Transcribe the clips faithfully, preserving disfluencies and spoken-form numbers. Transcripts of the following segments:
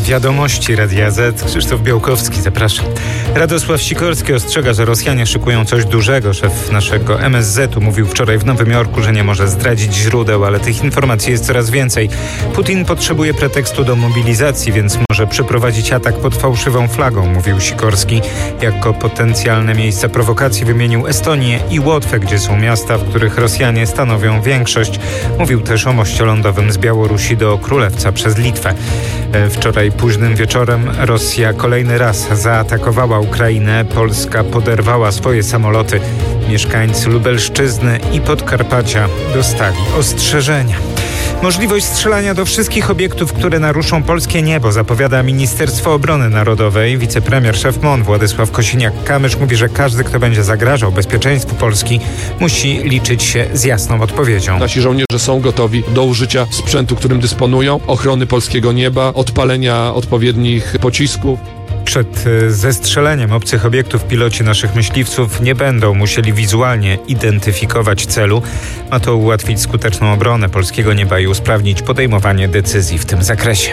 Wiadomości Radia Z. Krzysztof Białkowski, zapraszam. Radosław Sikorski ostrzega, że Rosjanie szykują coś dużego. Szef naszego M S Z-u mówił wczoraj w Nowym Jorku, że nie może zdradzić źródeł, ale tych informacji jest coraz więcej. Putin potrzebuje pretekstu do mobilizacji, więc może przeprowadzić atak pod fałszywą flagą, mówił Sikorski. Jako potencjalne miejsca prowokacji wymienił Estonię i Łotwę, gdzie są miasta, w których Rosjanie stanowią większość. Mówił też o moście lądowym z Białorusi do Królewca przez Litwę. Wczoraj późnym wieczorem Rosja kolejny raz zaatakowała Ukrainę. Polska poderwała swoje samoloty. Mieszkańcy Lubelszczyzny i Podkarpacia dostali ostrzeżenia. Możliwość strzelania do wszystkich obiektów, które naruszą polskie niebo, zapowiada Ministerstwo Obrony Narodowej. Wicepremier szef M O N Władysław Kosiniak-Kamysz mówi, że każdy, kto będzie zagrażał bezpieczeństwu Polski, musi liczyć się z jasną odpowiedzią. Nasi żołnierze są gotowi do użycia sprzętu, którym dysponują, ochrony polskiego nieba, odpalenia odpowiednich pocisków. Przed zestrzeleniem obcych obiektów piloci naszych myśliwców nie będą musieli wizualnie identyfikować celu. Ma to ułatwić skuteczną obronę polskiego nieba i usprawnić podejmowanie decyzji w tym zakresie.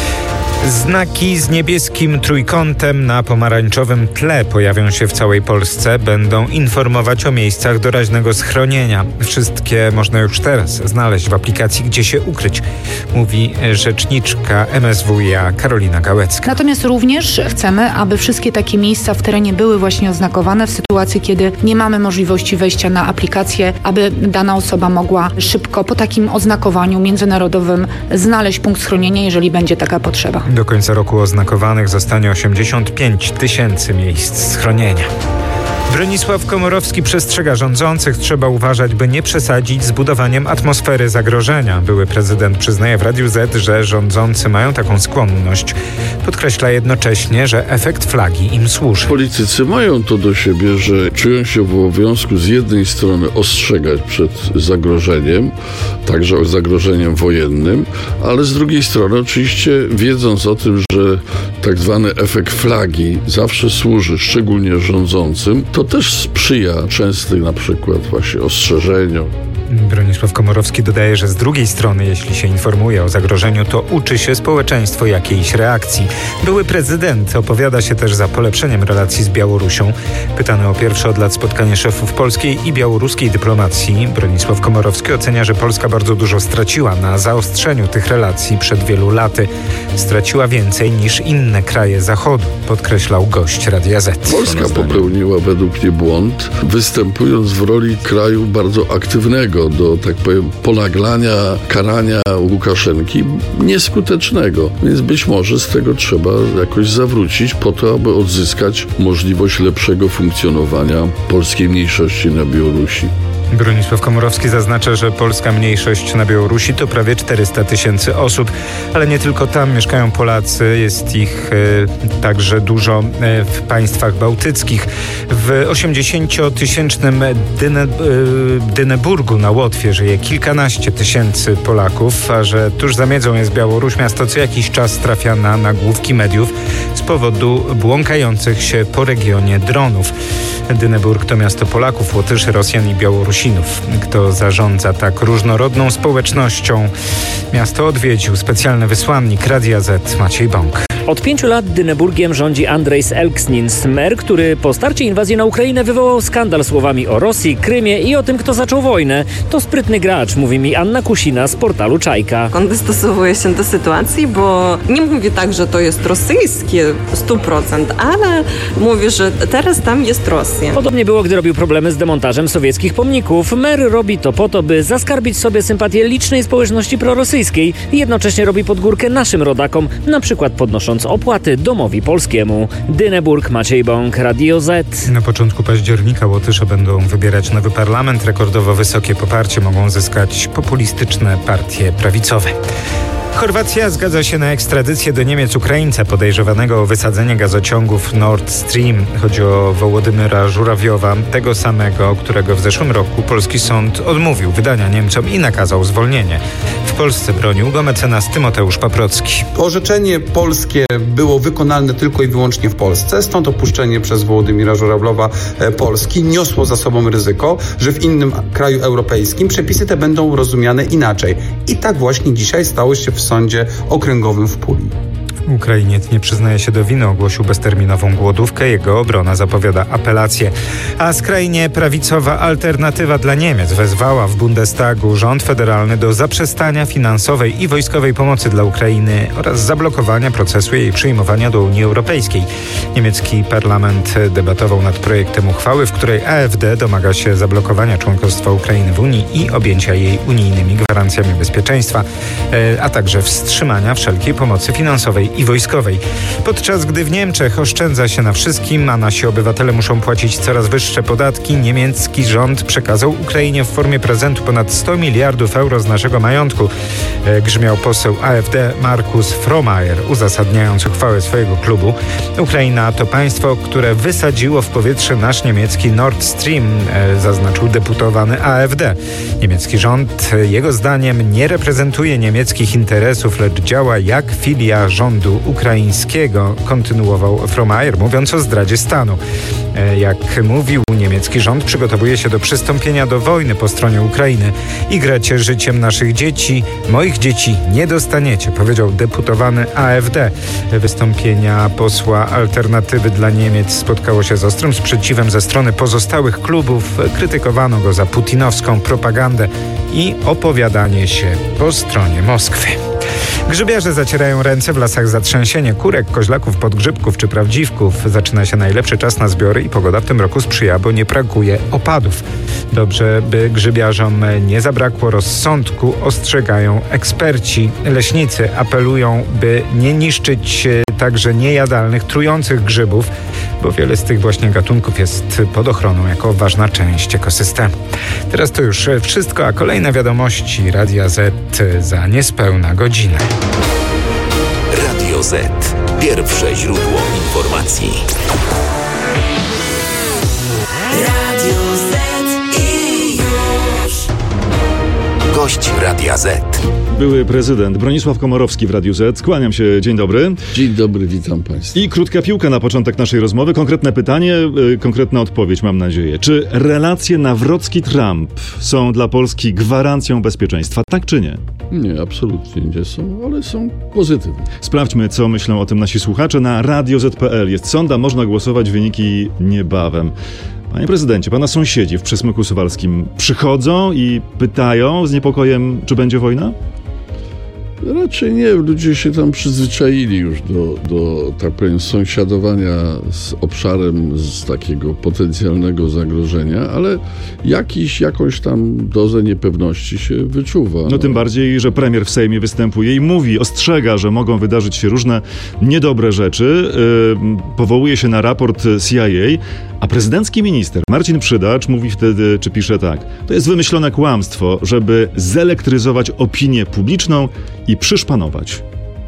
Znaki z niebieskim trójkątem na pomarańczowym tle pojawią się w całej Polsce. Będą informować o miejscach doraźnego schronienia. Wszystkie można już teraz znaleźć w aplikacji Gdzie się ukryć, mówi rzeczniczka M S W i A Karolina Gałecka. Natomiast również chcemy, aby wszystkie takie miejsca w terenie były właśnie oznakowane w sytuacji, kiedy nie mamy możliwości wejścia na aplikację, aby dana osoba mogła szybko po takim oznakowaniu międzynarodowym znaleźć punkt schronienia, jeżeli będzie taka potrzeba. Do końca roku oznakowanych zostanie osiemdziesiąt pięć tysięcy miejsc schronienia. Bronisław Komorowski przestrzega rządzących. Trzeba uważać, by nie przesadzić z budowaniem atmosfery zagrożenia. Były prezydent przyznaje w Radiu Z, że rządzący mają taką skłonność. Podkreśla jednocześnie, że efekt flagi im służy. Politycy mają to do siebie, że czują się w obowiązku z jednej strony ostrzegać przed zagrożeniem, także zagrożeniem wojennym, ale z drugiej strony oczywiście wiedząc o tym, że tak zwany efekt flagi zawsze służy szczególnie rządzącym, to też sprzyja częstym na przykład właśnie ostrzeżeniom. Bronisław Komorowski dodaje, że z drugiej strony, jeśli się informuje o zagrożeniu, to uczy się społeczeństwo jakiejś reakcji. Były prezydent opowiada się też za polepszeniem relacji z Białorusią. Pytany o pierwsze od lat spotkanie szefów polskiej i białoruskiej dyplomacji, Bronisław Komorowski ocenia, że Polska bardzo dużo straciła na zaostrzeniu tych relacji przed wielu laty. Straciła więcej niż inne kraje Zachodu, podkreślał gość Radia Z. Polska popełniła według mnie błąd, występując w roli kraju bardzo aktywnego do, tak powiem, ponaglania, karania Łukaszenki nieskutecznego. Więc być może z tego trzeba jakoś zawrócić po to, aby odzyskać możliwość lepszego funkcjonowania polskiej mniejszości na Białorusi. Bronisław Komorowski zaznacza, że polska mniejszość na Białorusi to prawie czterysta tysięcy osób, ale nie tylko tam mieszkają Polacy, jest ich e, także dużo e, w państwach bałtyckich. W osiemdziesięciotysięcznym Dyne, e, Dyneburgu na Łotwie żyje kilkanaście tysięcy Polaków, a że tuż za miedzą jest Białoruś, miasto co jakiś czas trafia na nagłówki mediów z powodu błąkających się po regionie dronów. Dyneburg to miasto Polaków, Łotyszy, Rosjan i Białorusinów. Kto zarządza tak różnorodną społecznością? Miasto odwiedził specjalny wysłannik Radia Z Maciej Bąk. Od pięciu lat Dyneburgiem rządzi Andrejs Elksnins, mer, który po starcie inwazji na Ukrainę wywołał skandal słowami o Rosji, Krymie i o tym, kto zaczął wojnę. To sprytny gracz, mówi mi Anna Kusina z portalu Czajka. On dostosowuje się do sytuacji, bo nie mówi tak, że to jest rosyjskie sto procent, ale mówi, że teraz tam jest Rosja. Podobnie było, gdy robił problemy z demontażem sowieckich pomników. Mer robi to po to, by zaskarbić sobie sympatię licznej społeczności prorosyjskiej i jednocześnie robi pod górkę naszym rodakom, na przykład podnosząc opłaty domowi polskiemu. Dyneburg, Maciej Bąk, Radio Z. Na początku października Łotysze będą wybierać nowy parlament. Rekordowo wysokie poparcie mogą zyskać populistyczne partie prawicowe. Chorwacja zgadza się na ekstradycję do Niemiec Ukraińca podejrzewanego o wysadzenie gazociągów Nord Stream. Chodzi o Wołodymyra Żurawiowa, tego samego, którego w zeszłym roku polski sąd odmówił wydania Niemcom i nakazał zwolnienie. W Polsce bronił go mecenas Tymoteusz Paprocki. Orzeczenie polskie było wykonalne tylko i wyłącznie w Polsce, stąd opuszczenie przez Wołodymyra Żurawiowa Polski niosło za sobą ryzyko, że w innym kraju europejskim przepisy te będą rozumiane inaczej. I tak właśnie dzisiaj stało się w Sądzie Okręgowym w Puli. Ukrainiec nie przyznaje się do winy, ogłosił bezterminową głodówkę. Jego obrona zapowiada apelację. A skrajnie prawicowa Alternatywa dla Niemiec wezwała w Bundestagu rząd federalny do zaprzestania finansowej i wojskowej pomocy dla Ukrainy oraz zablokowania procesu jej przyjmowania do Unii Europejskiej. Niemiecki parlament debatował nad projektem uchwały, w której A F D domaga się zablokowania członkostwa Ukrainy w Unii i objęcia jej unijnymi gwarancjami bezpieczeństwa, a także wstrzymania wszelkiej pomocy finansowej i wojskowej. Podczas gdy w Niemczech oszczędza się na wszystkim, a nasi obywatele muszą płacić coraz wyższe podatki, niemiecki rząd przekazał Ukrainie w formie prezentu ponad sto miliardów euro z naszego majątku. Grzmiał poseł A F D Markus Frohmayer, uzasadniając uchwałę swojego klubu. Ukraina to państwo, które wysadziło w powietrze nasz niemiecki Nord Stream, zaznaczył deputowany A F D. Niemiecki rząd, jego zdaniem, nie reprezentuje niemieckich interesów, lecz działa jak filia rządu ukraińskiego, kontynuował Frohmayer, mówiąc o zdradzie stanu. Jak mówił, niemiecki rząd przygotowuje się do przystąpienia do wojny po stronie Ukrainy. Igracie życiem naszych dzieci, moich dzieci nie dostaniecie, powiedział deputowany A F D. Wystąpienia posła Alternatywy dla Niemiec spotkało się z ostrym sprzeciwem ze strony pozostałych klubów. Krytykowano go za putinowską propagandę i opowiadanie się po stronie Moskwy. Grzybiarze zacierają ręce w lasach zatrzęsienie kurek, koźlaków, podgrzybków czy prawdziwków. Zaczyna się najlepszy czas na zbiory i pogoda w tym roku sprzyja, bo nie brakuje opadów. Dobrze, by grzybiarzom nie zabrakło rozsądku, ostrzegają eksperci. Leśnicy apelują, by nie niszczyć także niejadalnych, trujących grzybów, bo wiele z tych właśnie gatunków jest pod ochroną jako ważna część ekosystemu. Teraz to już wszystko, a kolejne wiadomości Radia Z za niespełna godzinę. Radio Z. Pierwsze źródło informacji. Radio Z i już. Gość Radia Z. Były prezydent Bronisław Komorowski w Radiu Z. Kłaniam się, dzień dobry. Dzień dobry, witam Państwa. I krótka piłka na początek naszej rozmowy. Konkretne pytanie, yy, konkretna odpowiedź, mam nadzieję. Czy relacje Nawrocki-Trump są dla Polski gwarancją bezpieczeństwa, tak czy nie? Nie, absolutnie nie są, ale są pozytywne. Sprawdźmy, co myślą o tym nasi słuchacze. Na radio zet kropka pe el jest sonda, można głosować, wyniki niebawem. Panie prezydencie, pana sąsiedzi w Przesmyku Suwalskim przychodzą i pytają z niepokojem, czy będzie wojna? Raczej nie. Ludzie się tam przyzwyczaili już do, do tak powiem, sąsiadowania z obszarem z takiego potencjalnego zagrożenia, ale jakiś, jakąś tam dozę niepewności się wyczuwa. No, no tym bardziej, że premier w Sejmie występuje i mówi, ostrzega, że mogą wydarzyć się różne niedobre rzeczy. Yy, powołuje się na raport C I A, a prezydencki minister Marcin Przydacz mówi wtedy, czy pisze tak: to jest wymyślone kłamstwo, żeby zelektryzować opinię publiczną i przyszpanować.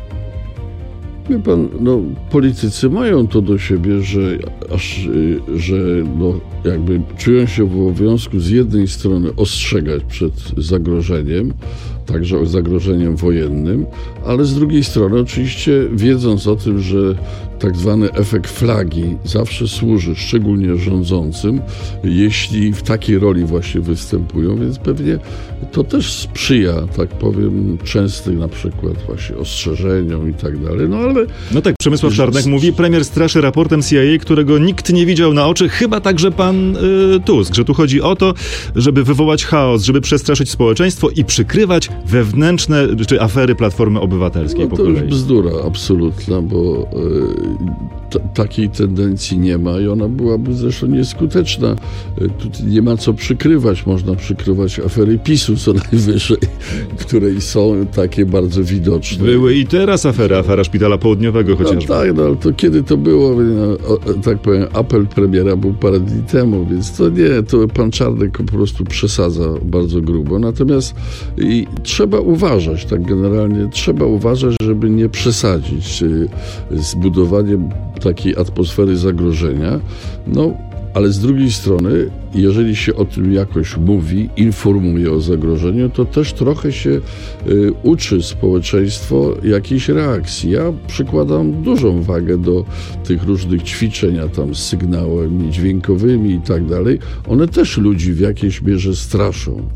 Wie pan, no, politycy mają to do siebie, że aż, że no, jakby czują się w obowiązku z jednej strony ostrzegać przed zagrożeniem, także zagrożeniem wojennym, ale z drugiej strony oczywiście wiedząc o tym, że tak zwany efekt flagi zawsze służy, szczególnie rządzącym, jeśli w takiej roli właśnie występują, więc pewnie to też sprzyja, tak powiem, częstym na przykład właśnie ostrzeżeniom i tak dalej, no ale... No tak, Przemysław Czarnek mówi, premier straszy raportem C I A, którego nikt nie widział na oczy, chyba także pan y, Tusk, że tu chodzi o to, żeby wywołać chaos, żeby przestraszyć społeczeństwo i przykrywać wewnętrzne czy afery Platformy Obywatelskiej. No to po kolei. Już bzdura absolutna, bo y, t- takiej tendencji nie ma i ona byłaby zresztą nieskuteczna. Y, tu nie ma co przykrywać, można przykrywać afery PiSu co najwyżej, której są takie bardzo widoczne. Były i teraz afery, afera Szpitala Południowego chociażby. No tak, no ale to kiedy to było? No, o, tak powiem, apel premiera był parę dni temu, więc to nie, to pan Czarnek po prostu przesadza bardzo grubo. Natomiast i trzeba uważać, tak generalnie trzeba uważać, żeby nie przesadzić y, z budowaniem takiej atmosfery zagrożenia. No, ale z drugiej strony, jeżeli się o tym jakoś mówi, informuje o zagrożeniu, to też trochę się y, uczy społeczeństwo jakiejś reakcji. Ja przykładam dużą wagę do tych różnych ćwiczeń, a tam z sygnałami dźwiękowymi i tak dalej. One też ludzi w jakiejś mierze straszą.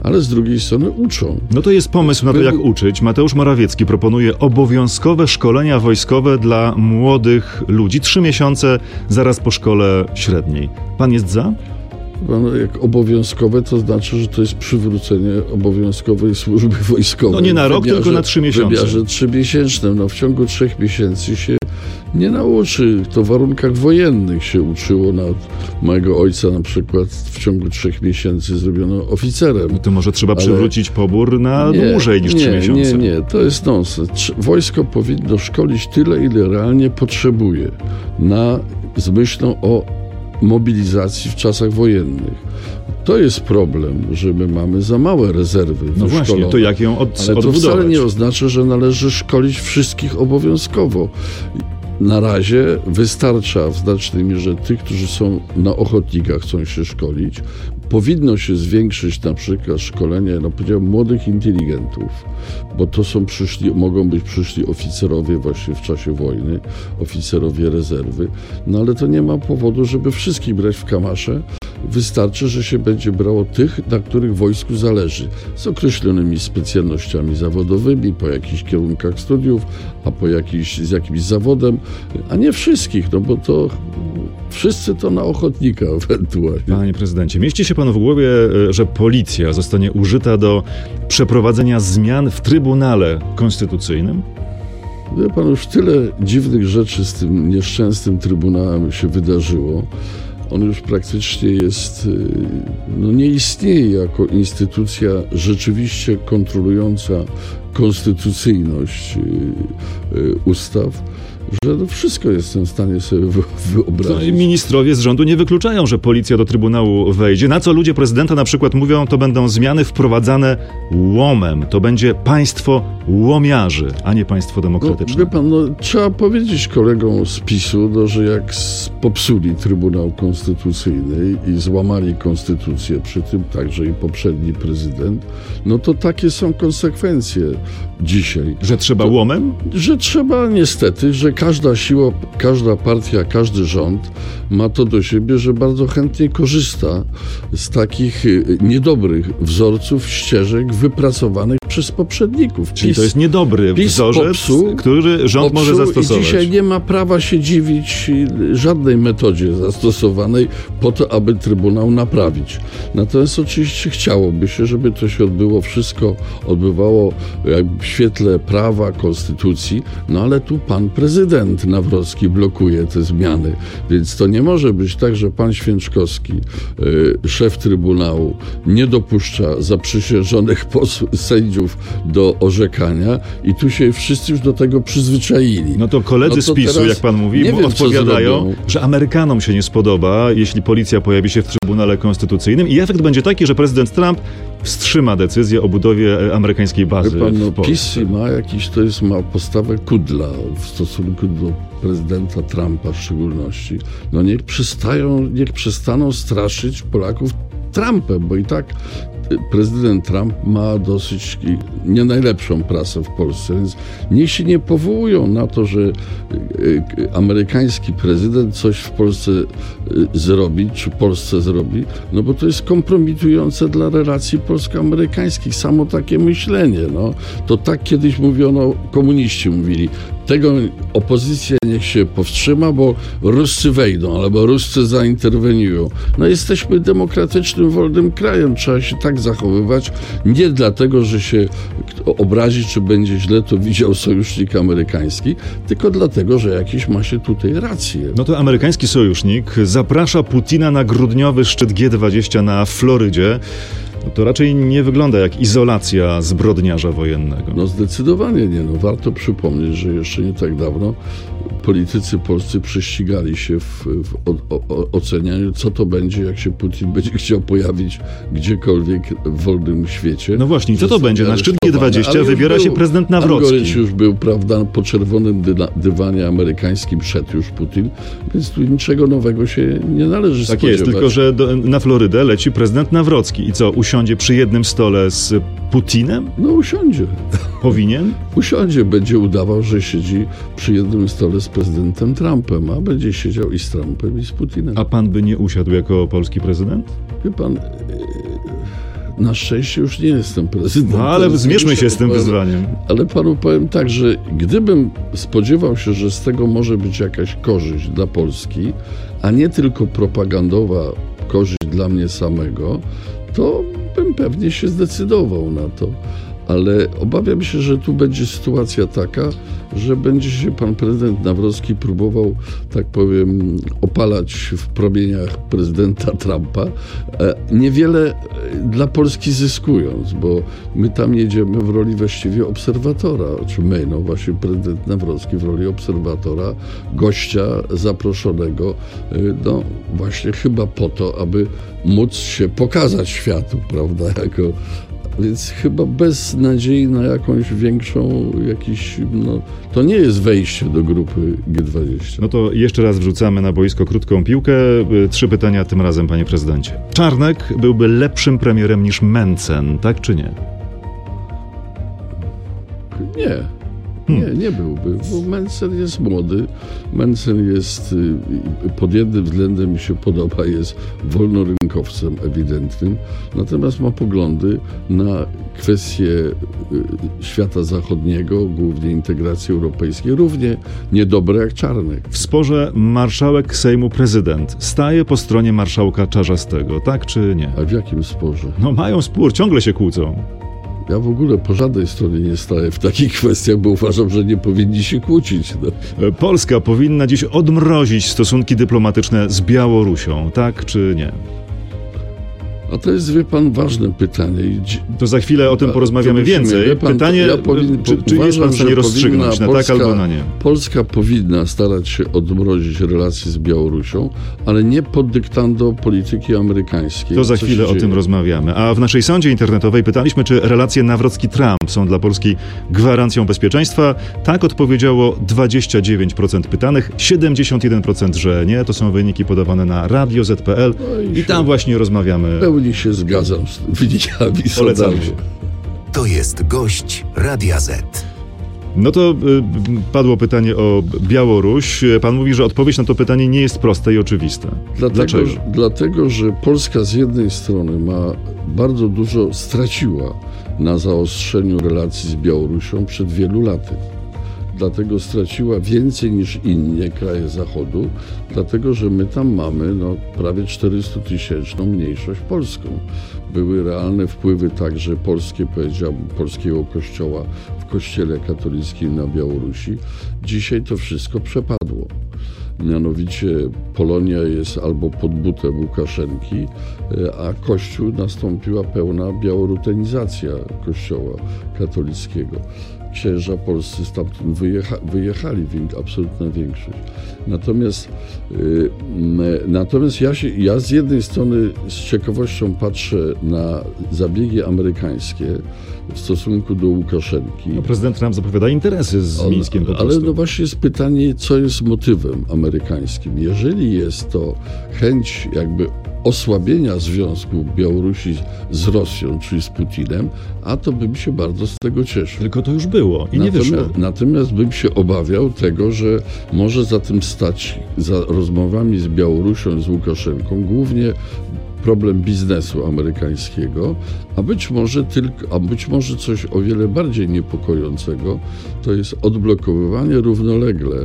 ale z drugiej strony uczą. No to jest pomysł na to, jak uczyć. Mateusz Morawiecki proponuje obowiązkowe szkolenia wojskowe dla młodych ludzi. Trzy miesiące zaraz po szkole średniej. Pan jest za? No, jak obowiązkowe, to znaczy, że to jest przywrócenie obowiązkowej służby wojskowej. No nie na rok, wymiarze, tylko na trzy miesiące. W wymiarze trzymiesięcznym. No w ciągu trzech miesięcy się nie nauczy. To w warunkach wojennych się uczyło. Nawet mojego ojca na przykład w ciągu trzech miesięcy zrobiono oficerem. No to może trzeba Ale przywrócić pobór na nie, dłużej niż trzy miesiące. Nie, nie, to jest nonsens. Wojsko powinno szkolić tyle, ile realnie potrzebuje. Na, z myślą o mobilizacji w czasach wojennych. To jest problem, że my mamy za małe rezerwy No wyszkolone. właśnie, to jak ją od, Ale to odbudować? wcale nie oznacza, że należy szkolić wszystkich obowiązkowo. Na razie wystarcza w znacznej mierze tych, którzy są na ochotnikach, chcą się szkolić. Powinno się zwiększyć na przykład szkolenie, no powiedziałbym, młodych inteligentów, bo to są przyszli, mogą być przyszli oficerowie właśnie w czasie wojny, oficerowie rezerwy, no ale to nie ma powodu, żeby wszystkich brać w kamasze. Wystarczy, że się będzie brało tych, na których wojsku zależy, z określonymi specjalnościami zawodowymi, po jakichś kierunkach studiów, a po jakiś, z jakimś zawodem, a nie wszystkich, no bo to wszyscy to na ochotnika ewentualnie. Panie prezydencie, mieści się panu w głowie, że policja zostanie użyta do przeprowadzenia zmian w Trybunale Konstytucyjnym? Wie pan, już tyle dziwnych rzeczy z tym nieszczęsnym Trybunałem się wydarzyło. On już praktycznie jest, no nie istnieje jako instytucja rzeczywiście kontrolująca konstytucyjność ustaw, że to wszystko jestem w stanie sobie wyobrazić. No ministrowie z rządu nie wykluczają, że policja do Trybunału wejdzie. Na co ludzie prezydenta na przykład mówią, to będą zmiany wprowadzane łomem. To będzie państwo łomiarzy, a nie państwo demokratyczne. No, wie pan, no, trzeba powiedzieć kolegom z PiSu, no, że jak popsuli Trybunał Konstytucyjny i złamali konstytucję, przy tym także i poprzedni prezydent, no to takie są konsekwencje dzisiaj. Że trzeba to, łomem? Że trzeba niestety, że każda siła, każda partia, każdy rząd ma to do siebie, że bardzo chętnie korzysta z takich niedobrych wzorców, ścieżek wypracowanych przez poprzedników. Czyli PiS, to jest niedobry PiS wzorzec, popsuł, który rząd może zastosować. I dzisiaj nie ma prawa się dziwić żadnej metodzie zastosowanej po to, aby Trybunał naprawić. Natomiast oczywiście chciałoby się, żeby to się odbyło, wszystko odbywało w świetle prawa, konstytucji, no ale tu pan prezydent Nawrocki blokuje te zmiany, więc to nie może być tak, że pan Święczkowski, y, szef Trybunału, nie dopuszcza zaprzysiężonych posłów, sędziów do orzekania i tu się wszyscy już do tego przyzwyczaili. No to koledzy no to z PiSu, jak pan mówi, wiem, odpowiadają, że Amerykanom się nie spodoba, jeśli policja pojawi się w Trybunale Konstytucyjnym i efekt będzie taki, że prezydent Trump wstrzyma decyzję o budowie amerykańskiej bazy pan, no, w Polsce. PiS ma jakiś, to jest, ma postawę kudla w stosunku do prezydenta Trumpa w szczególności. No niech przestają, niech przestaną straszyć Polaków Trumpem, bo i tak prezydent Trump ma dosyć nie najlepszą prasę w Polsce, więc niech się nie powołują na to, że amerykański prezydent coś w Polsce zrobi, czy Polsce zrobi, no bo to jest kompromitujące dla relacji polsko-amerykańskich. Samo takie myślenie, no. To tak kiedyś mówiono, komuniści mówili, tego opozycja niech się powstrzyma, bo Ruscy wejdą, albo Ruscy zainterweniują. No jesteśmy demokratycznym, wolnym krajem, trzeba się tak zachowywać, nie dlatego, że się obrazi, czy będzie źle to widział sojusznik amerykański, tylko dlatego, że jakiś ma się tutaj rację. No to amerykański sojusznik zaprasza Putina na grudniowy szczyt G dwadzieścia na Florydzie. No to raczej nie wygląda jak izolacja zbrodniarza wojennego. No zdecydowanie nie. No, warto przypomnieć, że jeszcze nie tak dawno politycy polscy prześcigali się w, w o, o, ocenianiu, co to będzie, jak się Putin będzie chciał pojawić gdziekolwiek w wolnym świecie. No właśnie, co to będzie? Na szczyt G dwadzieścia wybiera się prezydent Nawrocki. już był, prawda, po czerwonym dy- dywanie amerykańskim szedł już Putin, więc tu niczego nowego się nie należy tak spodziewać. Tak jest, tylko że do, na Florydę leci prezydent Nawrocki. I co, usiądzie przy jednym stole z Putinem? No usiądzie. Powinien? Usiądzie, będzie udawał, że siedzi przy jednym stole z prezydentem Trumpem, a będzie siedział i z Trumpem, i z Putinem. A pan by nie usiadł jako polski prezydent? Wie pan, Na szczęście już nie jestem prezydentem. No ale zmierzmy się z tym wyzwaniem. Ale panu powiem tak, że gdybym spodziewał się, że z tego może być jakaś korzyść dla Polski, a nie tylko propagandowa korzyść dla mnie samego, to bym pewnie się zdecydował na to. Ale obawiam się, że tu będzie sytuacja taka, że będzie się pan prezydent Nawrocki próbował, tak powiem, opalać w promieniach prezydenta Trumpa, niewiele dla Polski zyskując, bo my tam jedziemy w roli właściwie obserwatora, czy my, no właśnie prezydent Nawrocki w roli obserwatora, gościa zaproszonego, no właśnie chyba po to, aby móc się pokazać światu, prawda, jako... Więc chyba bez nadziei na jakąś większą, jakiś, no, to nie jest wejście do grupy G dwadzieścia. No to jeszcze raz wrzucamy na boisko krótką piłkę. Trzy pytania tym razem, panie prezydencie. Czarnek byłby lepszym premierem niż Mencen, tak czy nie? Nie. Nie, nie byłby, bo Mencen jest młody, Mencen jest, pod jednym względem mi się podoba, jest wolnorynkowcem ewidentnym, natomiast ma poglądy na kwestie świata zachodniego, głównie integracji europejskiej, równie niedobre jak Czarnek. W sporze marszałek Sejmu prezydent staje po stronie marszałka Czarzastego, tak czy nie? A w jakim sporze? No mają spór, ciągle się kłócą. Ja w ogóle po żadnej stronie nie staję w takich kwestiach, bo uważam, że nie powinni się kłócić. No. Polska powinna dziś odmrozić stosunki dyplomatyczne z Białorusią, tak czy nie? A to jest, wie pan, ważne pytanie. To za chwilę o tym porozmawiamy musimy, więcej. Pan, Pytanie, ja powin, czy, czy uważam, jest pan w stanie rozstrzygnąć na Polska, tak albo na nie? Polska powinna starać się odmrozić relacje z Białorusią, ale nie pod dyktando polityki amerykańskiej. To za chwilę o tym rozmawiamy. A w naszej sądzie internetowej pytaliśmy, czy relacje Nawrocki-Trump są dla Polski gwarancją bezpieczeństwa. Tak odpowiedziało dwadzieścia dziewięć procent pytanych, siedemdziesiąt jeden procent, że nie. To są wyniki podawane na radio zet pe el no i, i tam właśnie rozmawiamy. Pełni się zgadzam z wynikami Polecamy. To jest gość Radia Z. No to y, padło pytanie o Białoruś. Pan mówi, że odpowiedź na to pytanie nie jest prosta i oczywista. Dlatego, Dlaczego? Dlatego, że Polska z jednej strony ma bardzo dużo straciła na zaostrzeniu relacji z Białorusią przed wielu laty. Dlatego straciła więcej niż inne kraje Zachodu, dlatego że my tam mamy no, prawie czterystutysięczną mniejszość polską. Były realne wpływy także polskie, powiedziałbym, polskiego kościoła w kościele katolickim na Białorusi. Dzisiaj to wszystko przepadło. Mianowicie Polonia jest albo pod butem Łukaszenki, a Kościół nastąpiła pełna białorutenizacja kościoła katolickiego. Księża polscy stamtąd wyjecha, wyjechali, absolutna większość. Natomiast, yy, natomiast ja, się, ja z jednej strony z ciekawością patrzę na zabiegi amerykańskie w stosunku do Łukaszenki. No, prezydent Trump zapowiada interesy z On, Mińskiem po prostu. Ale no właśnie jest pytanie, co jest motywem amerykańskim. Jeżeli jest to chęć jakby osłabienia związku Białorusi z Rosją, czyli z Putinem, a to bym się bardzo z tego cieszył. Tylko to już było i natomiast, nie wyszło. Natomiast bym się obawiał tego, że może za tym stać, za rozmowami z Białorusią, z Łukaszenką, głównie problem biznesu amerykańskiego, a być może tylko, a być może coś o wiele bardziej niepokojącego, to jest odblokowywanie równolegle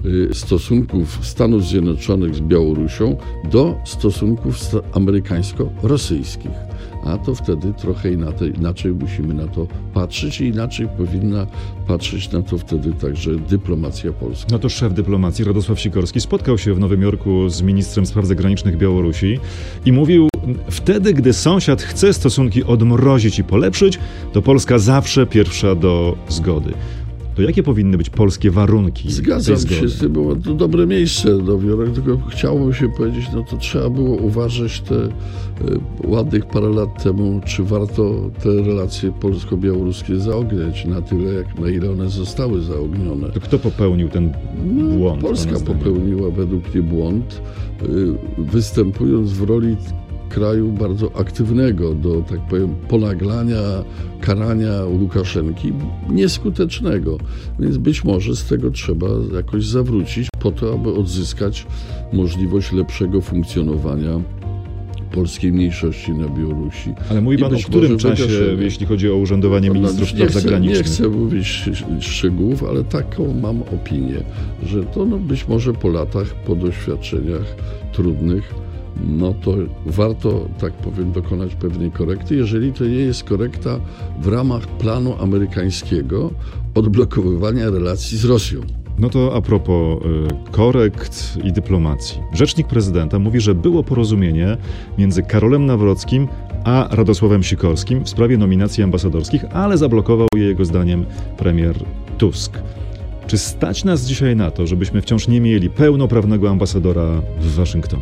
stosunków Stanów Zjednoczonych z Białorusią do stosunków amerykańsko-rosyjskich. A to wtedy trochę inaczej, inaczej musimy na to patrzeć i inaczej powinna patrzeć na to wtedy także dyplomacja polska. No to szef dyplomacji Radosław Sikorski spotkał się w Nowym Jorku z ministrem spraw zagranicznych Białorusi i mówił, wtedy gdy sąsiad chce stosunki odmrozić i polepszyć, to Polska zawsze pierwsza do zgody. To jakie powinny być polskie warunki? Zgadzam się z tym, było to dobre miejsce do Wiorek, tylko chciałoby się powiedzieć, no to trzeba było uważać te y, ładnych parę lat temu, czy warto te relacje polsko-białoruskie zaogniać na tyle, jak na ile one zostały zaognione. To kto popełnił ten błąd? No, Polska popełniła według mnie błąd, y, występując w roli kraju bardzo aktywnego do, tak powiem, ponaglania, karania Łukaszenki, nieskutecznego. Więc być może z tego trzeba jakoś zawrócić po to, aby odzyskać możliwość lepszego funkcjonowania polskiej mniejszości na Białorusi. Ale mówi pan o którym czasie, wygaszymy. jeśli chodzi o urzędowanie ministrów spraw zagranicznych? Nie chcę mówić szczegółów, ale taką mam opinię, że to no być może po latach, po doświadczeniach trudnych, no to warto, tak powiem, dokonać pewnej korekty, jeżeli to nie jest korekta w ramach planu amerykańskiego odblokowywania relacji z Rosją. No to a propos y, korekt i dyplomacji. Rzecznik prezydenta mówi, że było porozumienie między Karolem Nawrockim a Radosławem Sikorskim w sprawie nominacji ambasadorskich, ale zablokował je jego zdaniem premier Tusk. Czy stać nas dzisiaj na to, żebyśmy wciąż nie mieli pełnoprawnego ambasadora w Waszyngtonie?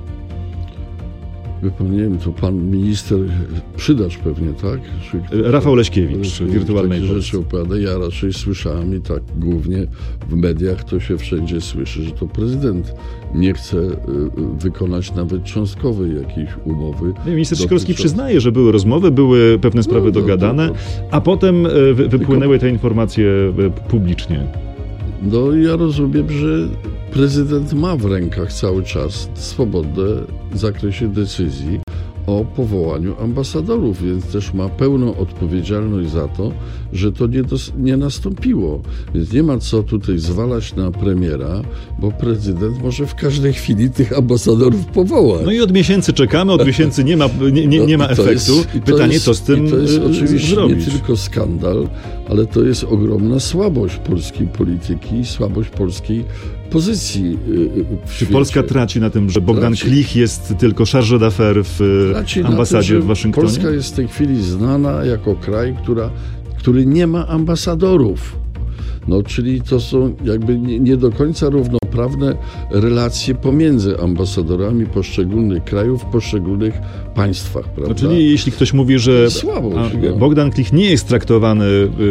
Wie pan, nie wiem, to pan minister Przydacz pewnie, tak? Czy, Rafał Leśkiewicz, w wirtualnej takie Polsce. rzeczy opowiada. Ja raczej słyszałem i tak głównie w mediach to się wszędzie słyszy, że to prezydent nie chce y, wykonać nawet cząstkowej jakiejś umowy. Minister Sikorski dotyczącej... przyznaje, że były rozmowy, były pewne sprawy no, dogadane, no, no. a potem y, wy, wypłynęły te informacje y, publicznie. No ja rozumiem, że prezydent ma w rękach cały czas swobodę w zakresie decyzji o powołaniu ambasadorów, więc też ma pełną odpowiedzialność za to, że to nie, dos- nie nastąpiło. Więc nie ma co tutaj zwalać na premiera, bo prezydent może w każdej chwili tych ambasadorów powołać. No i od miesięcy czekamy, od miesięcy nie ma, nie, nie, nie ma No, to efektu. jest, Pytanie, jest, co z tym i to jest oczywiście zrobić? nie tylko skandal, ale to jest ogromna słabość polskiej polityki i słabość polskiej pozycji w Czy świecie. Polska traci na tym, że Bogdan Traci. Klich jest tylko charge d'affaires w Traci ambasadzie na tym, w Waszyngtonie? Polska jest w tej chwili znana jako kraj, która, który nie ma ambasadorów. No, czyli to są jakby nie, nie do końca równoprawne relacje pomiędzy ambasadorami poszczególnych krajów w poszczególnych państwach, prawda? No, czyli jeśli ktoś mówi, że Słabość, a, no. Bogdan Klich nie jest traktowany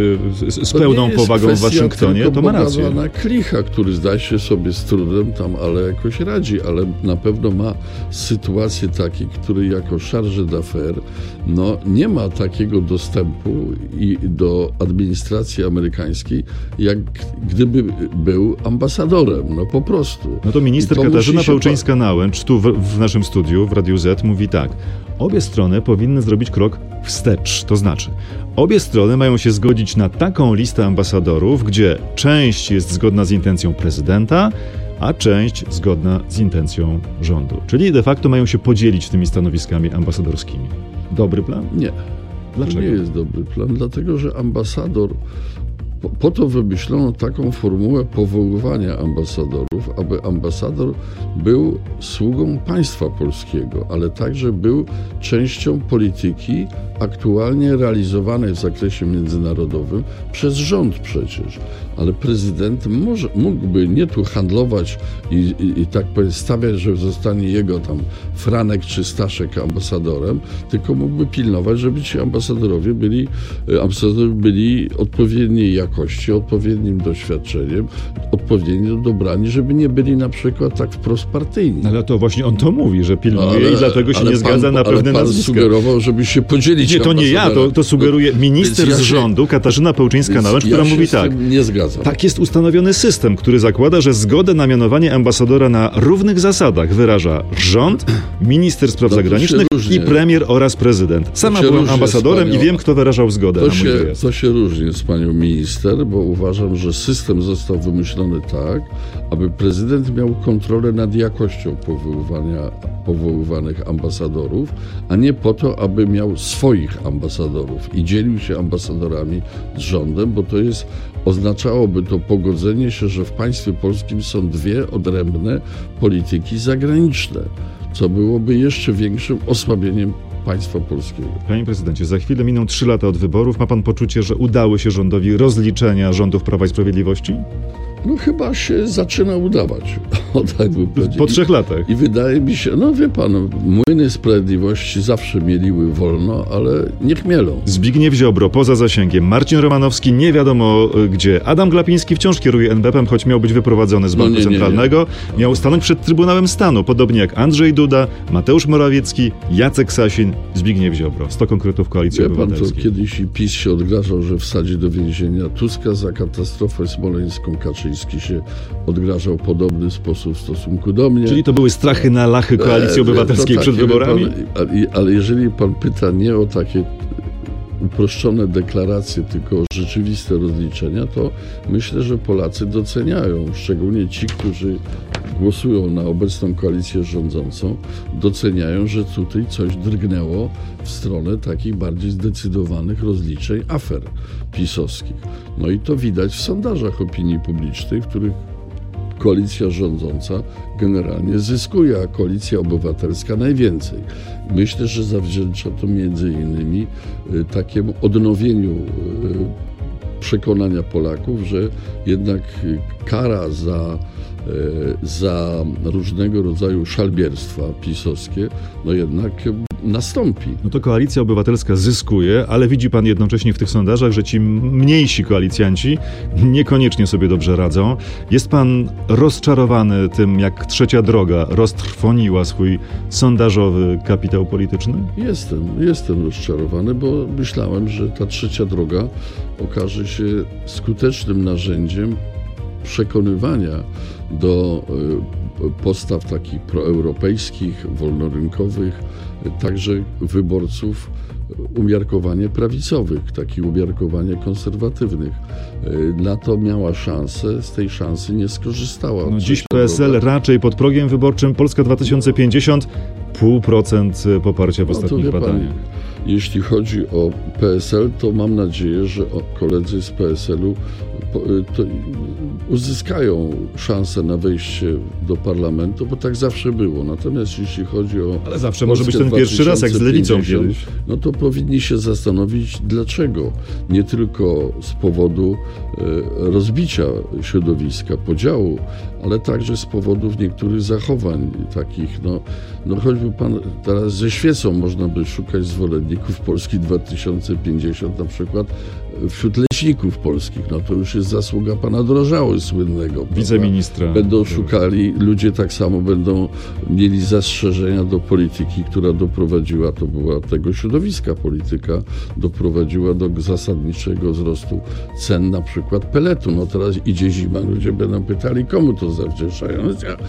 y, z, z To pełną nie jest powagą w kwestia Waszyngtonie, tylko to ma rację. Bogdana Klicha, który zdaje się sobie z trudem tam, ale jakoś radzi, ale na pewno ma sytuację takiej, który jako charge d'affaires no, nie ma takiego dostępu i do administracji amerykańskiej, jak gdyby był ambasadorem, no po prostu. No to minister I to Katarzyna musi się Pełczyńska-Nałęcz tu w, w naszym studiu w Radiu Z mówi tak. Obie strony powinny zrobić krok wstecz, to znaczy obie strony mają się zgodzić na taką listę ambasadorów, gdzie część jest zgodna z intencją prezydenta, a część zgodna z intencją rządu. Czyli de facto mają się podzielić tymi stanowiskami ambasadorskimi. Dobry plan? Nie. Dlaczego? To nie jest dobry plan, dlatego że ambasador, po, po to wymyślono taką formułę powoływania ambasadorów, aby ambasador był sługą państwa polskiego, ale także był częścią polityki aktualnie realizowanej w zakresie międzynarodowym przez rząd przecież. Ale prezydent może, mógłby nie tu handlować i, i, i tak powiem stawiać, że zostanie jego tam Franek czy Staszek ambasadorem, tylko mógłby pilnować, żeby ci ambasadorowie byli, ambasadorowie byli odpowiedniej jakości, odpowiednim doświadczeniem, odpowiednio dobrani, żeby nie byli na przykład tak wprost partyjni. Ale to właśnie on to mówi, że pilnuje No, ale, i dlatego się nie pan, zgadza na pewne ale pan nazwiska. sugerował, żeby się podzielić. Nie, to nie ja, to, to sugeruje minister ja z się- rządu, Katarzyna Pełczyńska-Nałęcz, ja która się mówi z tak. tym nie zgadzam. Tak jest ustanowiony system, który zakłada, że zgodę na mianowanie ambasadora na równych zasadach wyraża rząd, minister spraw No to się zagranicznych różnie. i premier oraz prezydent. Sama się byłem różnie ambasadorem z panią- i wiem, kto wyrażał zgodę To na mój się, wyjazd. to się różni z panią minister, bo uważam, że system został wymyślony tak, aby prezydent miał kontrolę nad jakością powoływania, powoływanych ambasadorów, a nie po to, aby miał swoich ambasadorów i dzielił się ambasadorami z rządem, bo to jest, oznaczałoby to pogodzenie się, że w państwie polskim są dwie odrębne polityki zagraniczne, co byłoby jeszcze większym osłabieniem państwa polskiego. Panie prezydencie, za chwilę miną trzy lata od wyborów. Ma pan poczucie, że udały się rządowi rozliczenia rządów Prawa i Sprawiedliwości? No chyba się zaczyna udawać. O, tak bym powiedział. Po trzech latach. I wydaje mi się, no wie pan, młyny sprawiedliwości zawsze mieliły wolno, ale niech mielą. Zbigniew Ziobro poza zasięgiem, Marcin Romanowski nie wiadomo y, gdzie. Adam Glapiński wciąż kieruje en be pem, choć miał być wyprowadzony z No Banku nie, nie, nie. Centralnego. Miał stanąć przed Trybunałem Stanu, podobnie jak Andrzej Duda, Mateusz Morawiecki, Jacek Sasin, Zbigniew Ziobro. sto konkretów Koalicji Wie pan, to Obywatelskiej. kiedyś i PiS się odgrażał, że wsadzi do więzienia Tuska za katastrofę smoleńską, Kaczyńskiego Kaczyński się odgrażał w podobny sposób w stosunku do mnie. Czyli to były strachy na lachy Koalicji Obywatelskiej przed wyborami? Pan, ale jeżeli pan pyta nie o takie uproszczone deklaracje, tylko o rzeczywiste rozliczenia, to myślę, że Polacy doceniają, szczególnie ci, którzy głosują na obecną koalicję rządzącą, doceniają, że tutaj coś drgnęło w stronę takich bardziej zdecydowanych rozliczeń afer pisowskich. No i to widać w sondażach opinii publicznej, w których koalicja rządząca generalnie zyskuje, a Koalicja Obywatelska najwięcej. Myślę, że zawdzięcza to między innymi takiemu odnowieniu przekonania Polaków, że jednak kara za, za różnego rodzaju szalbierstwa pisowskie, no jednak nastąpi. No to Koalicja Obywatelska zyskuje, ale widzi pan jednocześnie w tych sondażach, że ci mniejsi koalicjanci niekoniecznie sobie dobrze radzą. Jest pan rozczarowany tym, jak Trzecia Droga roztrwoniła swój sondażowy kapitał polityczny? Jestem, jestem rozczarowany, bo myślałem, że ta Trzecia Droga okaże się skutecznym narzędziem przekonywania do postaw takich proeuropejskich, wolnorynkowych, także wyborców umiarkowanie prawicowych, takich umiarkowanie konserwatywnych. Na to miała szansę, z tej szansy nie skorzystała. No dziś P S L raczej pod progiem wyborczym, Polska dwa tysiące pięćdziesiąt, pół procent poparcia w no ostatnich pan, badaniach. Jeśli chodzi o P S L, to mam nadzieję, że koledzy z P S L-u to uzyskają szansę na wejście do parlamentu, bo tak zawsze było. Natomiast jeśli chodzi o... Ale zawsze może być ten pierwszy raz, jak z Lewicą kiedyś. No to powinni się zastanowić, dlaczego. Nie tylko z powodu e, rozbicia środowiska, podziału, ale także z powodów niektórych zachowań takich, no, no choćby pan teraz ze świecą można by szukać zwolenników Polski dwa tysiące pięćdziesiąt, na przykład wśród leśników polskich, no to już jest zasługa pana Drożały słynnego. Wiceministra. Będą szukali, ludzie tak samo będą mieli zastrzeżenia do polityki, która doprowadziła, to była tego środowiska polityka, doprowadziła do zasadniczego wzrostu cen na przykład peletu. No teraz idzie zima, ludzie będą pytali, komu to zawdzięczają.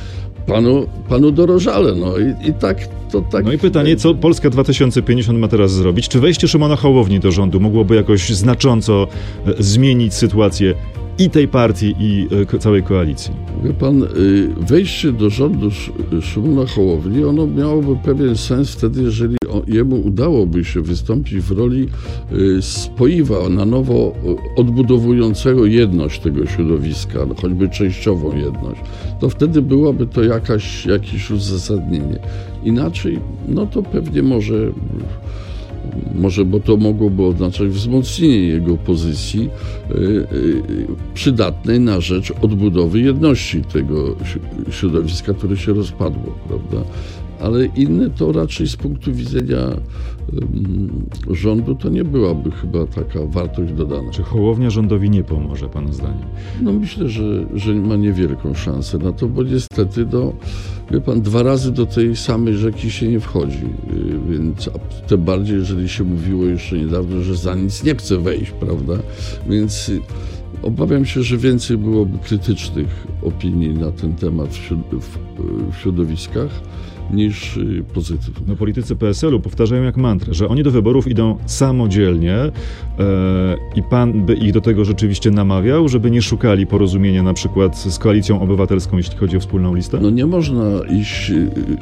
Panu, panu Dorożale, no i, i tak to tak. No i pytanie, co Polska dwa tysiące pięćdziesiąt ma teraz zrobić? Czy wejście Szymona Hołowni do rządu mogłoby jakoś znacząco zmienić sytuację i tej partii, i całej koalicji? Wie pan, wejście do rządu Szymona Hołowni, ono miałoby pewien sens wtedy, jeżeli jemu udałoby się wystąpić w roli spoiwa na nowo odbudowującego jedność tego środowiska, no choćby częściową jedność, to wtedy byłoby to jakaś, jakieś uzasadnienie. Inaczej, no to pewnie może... Może, bo to mogłoby oznaczać wzmocnienie jego pozycji y, y, przydatnej na rzecz odbudowy jedności tego środowiska, które się rozpadło, prawda? Ale inne to raczej z punktu widzenia y, rządu to nie byłaby chyba taka wartość dodana. Czy Hołownia rządowi nie pomoże, pana zdaniem? No myślę, że, że ma niewielką szansę na to, bo niestety do, wie pan, dwa razy do tej samej rzeki się nie wchodzi, więc tym bardziej, jeżeli się mówiło jeszcze niedawno, że za nic nie chce wejść, prawda? Więc obawiam się, że więcej byłoby krytycznych opinii na ten temat w, w, w środowiskach niż pozytywnych. No, politycy P S L-u powtarzają jak mantrę, że oni do wyborów idą samodzielnie e, i pan by ich do tego rzeczywiście namawiał, żeby nie szukali porozumienia na przykład z Koalicją Obywatelską, jeśli chodzi o wspólną listę? No nie można iść...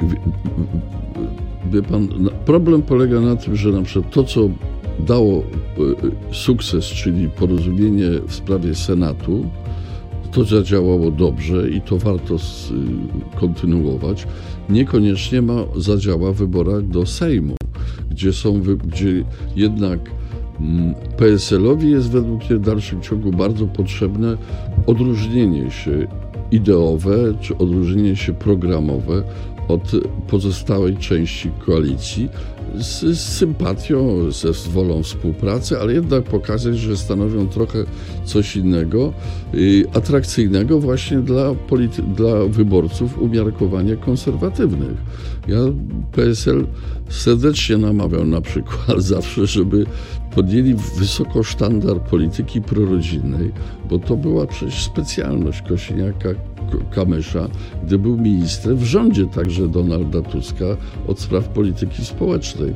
Wie pan, problem polega na tym, że na przykład to, co dało sukces, czyli porozumienie w sprawie Senatu, to zadziałało dobrze i to warto kontynuować. Niekoniecznie ma, zadziała w wyborach do Sejmu, gdzie są, gdzie jednak P S L-owi jest według mnie w dalszym ciągu bardzo potrzebne odróżnienie się ideowe czy odróżnienie się programowe od pozostałej części koalicji z, z sympatią, ze wolą współpracy, ale jednak pokazać, że stanowią trochę coś innego, y, atrakcyjnego właśnie dla, polity- dla wyborców umiarkowanie konserwatywnych. Ja P S L serdecznie namawiam na przykład zawsze, żeby podjęli wysoko sztandar polityki prorodzinnej, bo to była przecież specjalność Kosiniaka-Kamysza, gdy był ministrem w rządzie także Donalda Tuska od spraw polityki społecznej.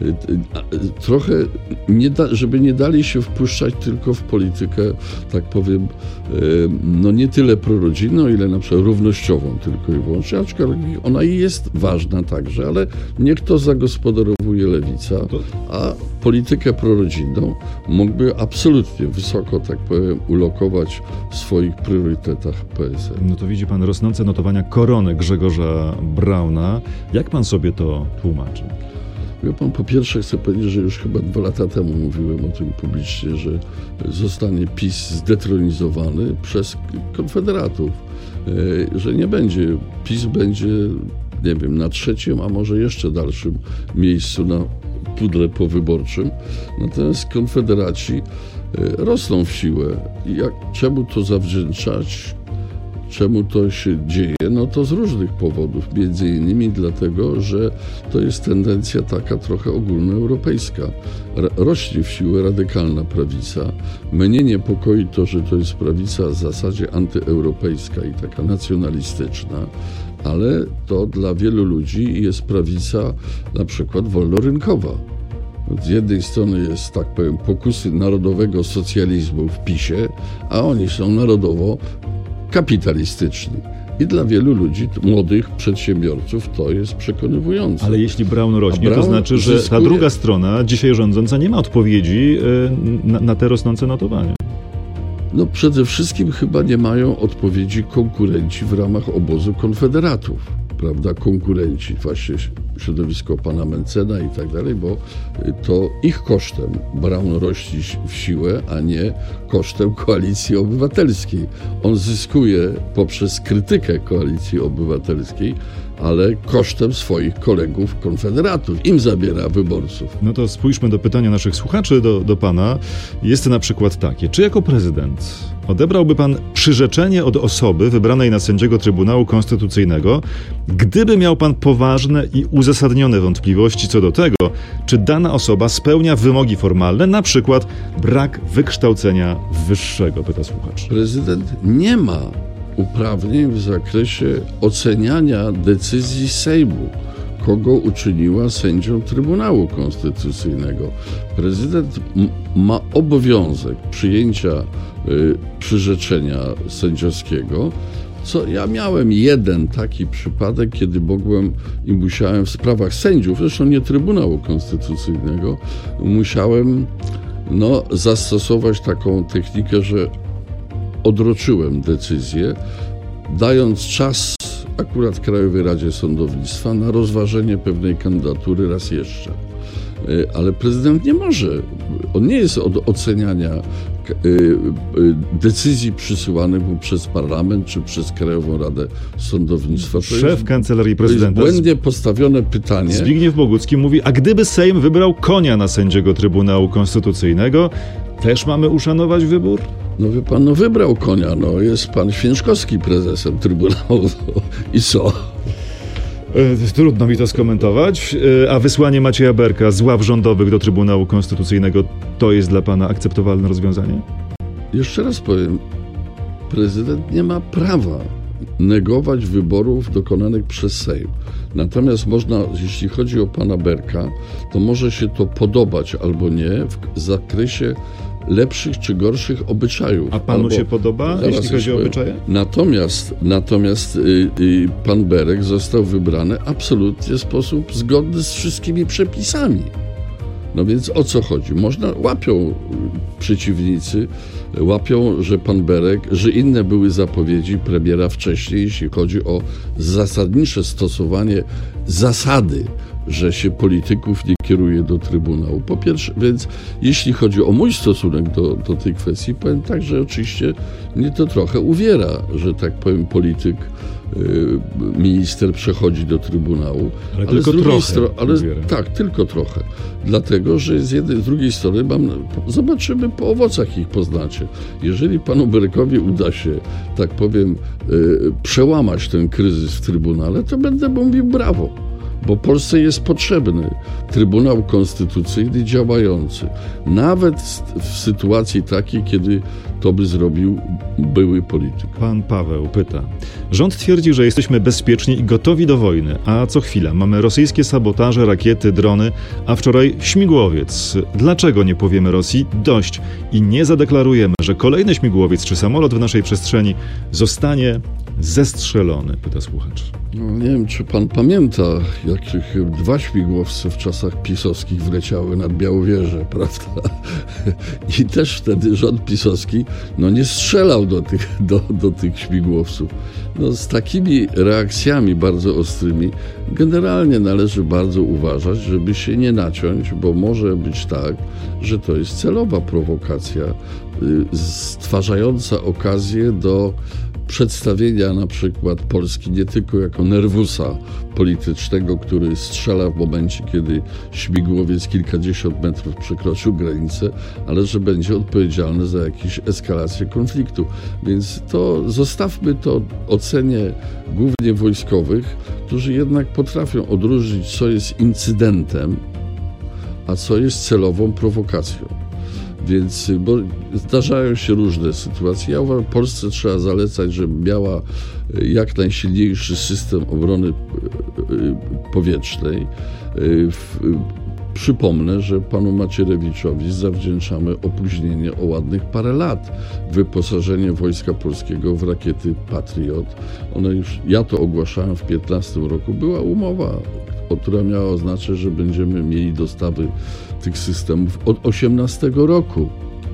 Trochę, nie da, żeby nie dali się wpuszczać tylko w politykę, tak powiem, no nie tyle prorodzinną, ile na przykład równościową tylko i wyłącznie, aczkolwiek ona i jest ważna także, ale niech to zagospodarowuje lewica, a politykę prorodzinną mógłby absolutnie wysoko, tak powiem, ulokować w swoich priorytetach P S L. No to widzi pan rosnące notowania korony Grzegorza Brauna. Jak pan sobie to tłumaczy? Wie pan, po pierwsze chcę powiedzieć, że już chyba dwa lata temu mówiłem o tym publicznie, że zostanie PiS zdetronizowany przez konfederatów, że nie będzie, PiS będzie, nie wiem, na trzecim, a może jeszcze dalszym miejscu na pudle powyborczym, natomiast konfederaci rosną w siłę. I jak, czemu to zawdzięczać? Czemu to się dzieje? No to z różnych powodów. Między innymi dlatego, że to jest tendencja taka trochę ogólnoeuropejska. Rośnie w siłę radykalna prawica. Mnie niepokoi to, że to jest prawica w zasadzie antyeuropejska i taka nacjonalistyczna, ale to dla wielu ludzi jest prawica na przykład wolnorynkowa. Z jednej strony jest, tak powiem, pokusy narodowego socjalizmu w PiSie, a oni są narodowo kapitalistyczni. I dla wielu ludzi, młodych przedsiębiorców, to jest przekonywujące. Ale jeśli Braun rośnie, Braun to znaczy, że zyskuje... ta druga strona, dzisiaj rządząca, nie ma odpowiedzi na, na te rosnące notowania. No przede wszystkim chyba nie mają odpowiedzi konkurenci w ramach obozu konfederatów, prawda, konkurenci, właśnie środowisko pana Mencena i tak dalej, bo to ich kosztem Braun rośnie w siłę, a nie kosztem Koalicji Obywatelskiej. On zyskuje poprzez krytykę Koalicji Obywatelskiej, ale kosztem swoich kolegów konfederatów. Im zabiera wyborców. No to spójrzmy do pytania naszych słuchaczy, do, do pana. Jest na przykład takie. Czy jako prezydent odebrałby pan przyrzeczenie od osoby wybranej na sędziego Trybunału Konstytucyjnego, gdyby miał pan poważne i uzasadnione wątpliwości co do tego, czy dana osoba spełnia wymogi formalne, na przykład brak wykształcenia wyższego, pyta słuchacz. Prezydent nie ma uprawnień w zakresie oceniania decyzji Sejmu, kogo uczyniła sędzią Trybunału Konstytucyjnego. Prezydent m- ma obowiązek przyjęcia y, przyrzeczenia sędziowskiego, co ja miałem jeden taki przypadek, kiedy mogłem i musiałem w sprawach sędziów, zresztą nie Trybunału Konstytucyjnego, musiałem no, zastosować taką technikę, że odroczyłem decyzję, dając czas akurat Krajowej Radzie Sądownictwa na rozważenie pewnej kandydatury raz jeszcze. Ale prezydent nie może, on nie jest od oceniania decyzji przysyłanych mu przez parlament czy przez Krajową Radę Sądownictwa. To Szef jest, Kancelarii Prezydenta. To jest błędnie postawione pytanie. Zbigniew Bogucki mówi, a gdyby Sejm wybrał konia na sędziego Trybunału Konstytucyjnego, też mamy uszanować wybór? No wie pan, no wybrał konia, no jest pan Święczkowski prezesem Trybunału no, i co? Trudno mi to skomentować. A wysłanie Macieja Berka z ław rządowych do Trybunału Konstytucyjnego to jest dla pana akceptowalne rozwiązanie? Jeszcze raz powiem, prezydent nie ma prawa negować wyborów dokonanych przez Sejm. Natomiast można, jeśli chodzi o pana Berka, to może się to podobać albo nie w zakresie lepszych czy gorszych obyczajów. A panu albo, się podoba, jeśli chodzi o obyczaje? Natomiast, natomiast y, y, pan Berek został wybrany absolutnie w sposób zgodny z wszystkimi przepisami. No więc o co chodzi? Można, łapią przeciwnicy, łapią, że pan Berek, że inne były zapowiedzi premiera wcześniej, jeśli chodzi o zasadnicze stosowanie zasady że się polityków nie kieruje do Trybunału. Po pierwsze, więc jeśli chodzi o mój stosunek do, do tej kwestii, powiem tak, że oczywiście mnie to trochę uwiera, że tak powiem polityk, y, minister przechodzi do Trybunału. Ale, ale tylko z drugiej trochę strony, ale uwiera. tak, tylko trochę. Dlatego, że z jednej, z drugiej strony mam, zobaczymy po owocach ich poznacie. Jeżeli panu Berekowi uda się, tak powiem, y, przełamać ten kryzys w Trybunale, to będę mówił brawo. Bo Polsce jest potrzebny Trybunał Konstytucyjny działający. Nawet w sytuacji takiej, kiedy to by zrobił były polityk. Pan Paweł pyta. Rząd twierdzi, że jesteśmy bezpieczni i gotowi do wojny, a co chwila mamy rosyjskie sabotaże, rakiety, drony, a wczoraj śmigłowiec. Dlaczego nie powiemy Rosji dość i nie zadeklarujemy, że kolejny śmigłowiec czy samolot w naszej przestrzeni zostanie zestrzelony? Pyta słuchacz. No, nie wiem, czy pan pamięta, jak dwa śmigłowce w czasach pisowskich wleciały nad Białowieżę, prawda? I też wtedy rząd pisowski no, nie strzelał do tych, do, do tych śmigłowców. No, z takimi reakcjami bardzo ostrymi generalnie należy bardzo uważać, żeby się nie naciąć, bo może być tak, że to jest celowa prowokacja y, stwarzająca okazję do przedstawienia na przykład Polski nie tylko jako nerwusa politycznego, który strzela w momencie, kiedy śmigłowiec kilkadziesiąt metrów przekroczył granicę, ale że będzie odpowiedzialny za jakąś eskalację konfliktu. Więc to zostawmy to ocenie głównie wojskowych, którzy jednak potrafią odróżnić, co jest incydentem, a co jest celową prowokacją. Więc bo zdarzają się różne sytuacje. Ja uważam, Polsce trzeba zalecać, żeby miała jak najsilniejszy system obrony powietrznej. Przypomnę, że panu Macierewiczowi zawdzięczamy opóźnienie o ładnych parę lat. Wyposażenie Wojska Polskiego w rakiety Patriot. One już, ja to ogłaszałem w piętnastym roku, była umowa, która miała oznaczać, że będziemy mieli dostawy tych systemów od osiemnastego roku.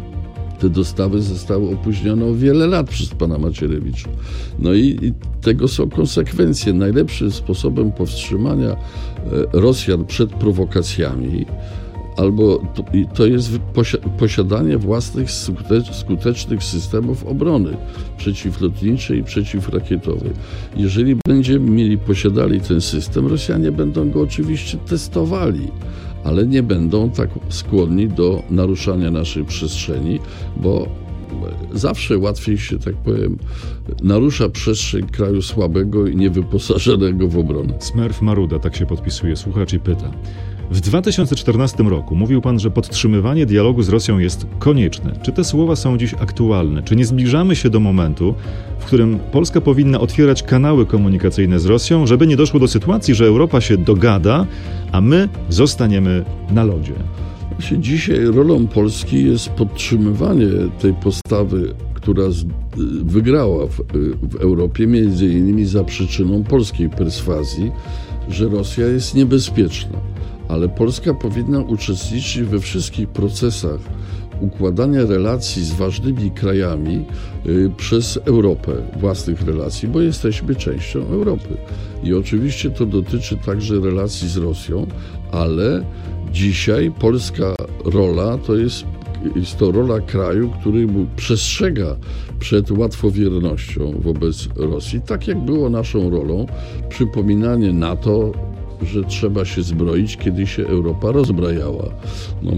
Te dostawy zostały opóźnione o wiele lat przez pana Macierewicza. No i, i tego są konsekwencje. Najlepszym sposobem powstrzymania e, Rosjan przed prowokacjami albo to, to jest posiadanie własnych skutecz, skutecznych systemów obrony przeciwlotniczej i przeciwrakietowej. Jeżeli będziemy mieli, posiadali ten system, Rosjanie będą go oczywiście testowali, ale nie będą tak skłonni do naruszania naszej przestrzeni, bo zawsze łatwiej się, tak powiem, narusza przestrzeń kraju słabego i niewyposażonego w obronę. Smerf Maruda, tak się podpisuje słuchacz i pyta. W dwa tysiące czternastym roku mówił pan, że podtrzymywanie dialogu z Rosją jest konieczne. Czy te słowa są dziś aktualne? Czy nie zbliżamy się do momentu, w którym Polska powinna otwierać kanały komunikacyjne z Rosją, żeby nie doszło do sytuacji, że Europa się dogada, a my zostaniemy na lodzie? Właśnie dzisiaj rolą Polski jest podtrzymywanie tej postawy, która z, wygrała w, w Europie, między innymi za przyczyną polskiej perswazji, że Rosja jest niebezpieczna. Ale Polska powinna uczestniczyć we wszystkich procesach układania relacji z ważnymi krajami y, przez Europę, własnych relacji, bo jesteśmy częścią Europy. I oczywiście to dotyczy także relacji z Rosją, ale dzisiaj polska rola to jest, jest to rola kraju, który przestrzega przed łatwowiernością wobec Rosji, tak jak było naszą rolą przypominanie NATO, że trzeba się zbroić, kiedy się Europa rozbrajała. No,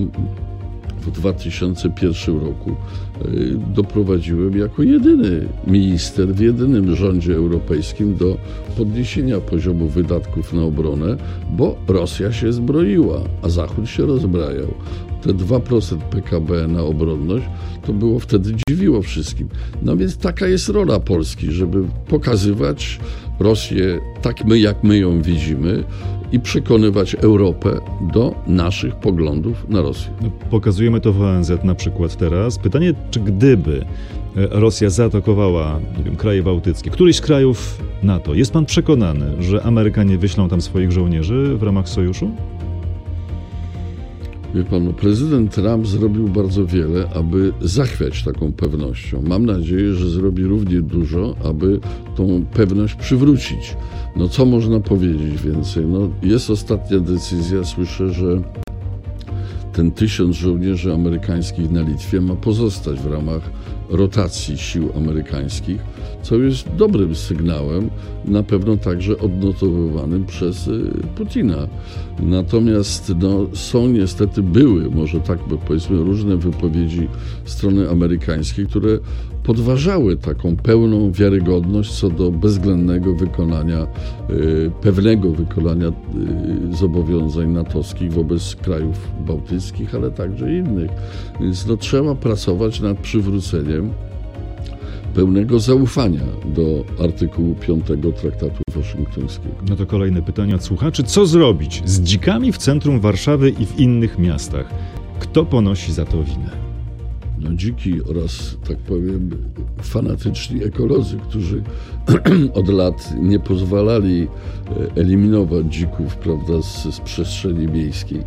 w dwa tysiące pierwszym roku y, doprowadziłem jako jedyny minister w jedynym rządzie europejskim do podniesienia poziomu wydatków na obronę, bo Rosja się zbroiła, a Zachód się rozbrajał. Te dwa procent P K B na obronność to było wtedy dziwiło wszystkim. No więc taka jest rola Polski, żeby pokazywać Rosję tak my, jak my ją widzimy i przekonywać Europę do naszych poglądów na Rosję. Pokazujemy to w O N Z na przykład teraz. Pytanie, czy gdyby Rosja zaatakowała, nie wiem, kraje bałtyckie, któryś z krajów NATO, jest pan przekonany, że Amerykanie wyślą tam swoich żołnierzy w ramach sojuszu? Wie pan, no, prezydent Trump zrobił bardzo wiele, aby zachwiać taką pewnością. Mam nadzieję, że zrobi równie dużo, aby tą pewność przywrócić. No co można powiedzieć więcej? No, jest ostatnia decyzja, słyszę, że ten tysiąc żołnierzy amerykańskich na Litwie ma pozostać w ramach rotacji sił amerykańskich, co jest dobrym sygnałem, na pewno także odnotowywanym przez Putina. Natomiast no, są niestety, były, może tak by powiedzmy, różne wypowiedzi strony amerykańskiej, które podważały taką pełną wiarygodność co do bezwzględnego wykonania, y, pewnego wykonania y, zobowiązań natowskich wobec krajów bałtyckich, ale także innych. Więc no, trzeba pracować nad przywróceniem pełnego zaufania do artykułu piątego Traktatu Waszyngtońskiego. No to kolejne pytanie od słuchaczy. Co zrobić z dzikami w centrum Warszawy i w innych miastach? Kto ponosi za to winę? No, dziki oraz, tak powiem, fanatyczni ekolodzy, którzy od lat nie pozwalali eliminować dzików, prawda, z, z przestrzeni miejskiej.